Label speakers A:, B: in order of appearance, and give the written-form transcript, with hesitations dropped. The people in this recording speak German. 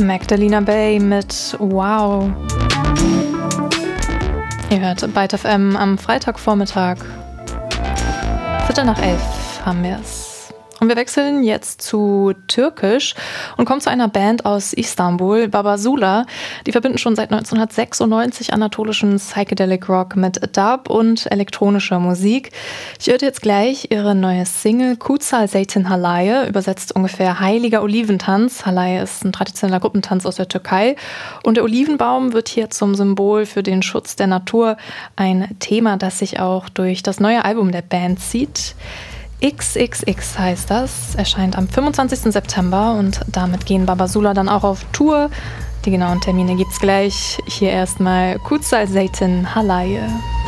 A: Magdalena Bay mit Wow. Ihr hört Byte FM am Freitagvormittag. 11:15 haben wir es. Und wir wechseln jetzt zu Türkisch und kommen zu einer Band aus Istanbul, Babasula. Die verbinden schon seit 1996 anatolischen Psychedelic Rock mit Dub und elektronischer Musik. Ich hörte jetzt gleich ihre neue Single Kutsal Zeytin Halaye, übersetzt ungefähr Heiliger Oliventanz. Halaye ist ein traditioneller Gruppentanz aus der Türkei. Und der Olivenbaum wird hier zum Symbol für den Schutz der Natur. Ein Thema, das sich auch durch das neue Album der Band zieht. XXX heißt das, erscheint am 25. September und damit gehen Babasula dann auch auf Tour. Die genauen Termine gibt's gleich. Hier erstmal Kutsal Zeytin Halaye.